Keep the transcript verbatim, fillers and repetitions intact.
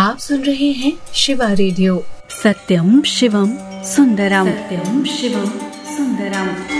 आप सुन रहे हैं शिवा रेडियो। सत्यम शिवम सुंदरम। सत्यम शिवम सुंदरम।